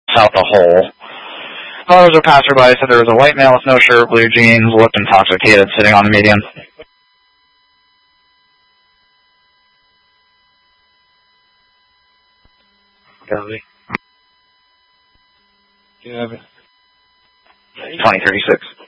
south of Hole. Others of passerby said there was a white male with no shirt, blue jeans, looked intoxicated, sitting on the median. Copy. Yeah. 2036.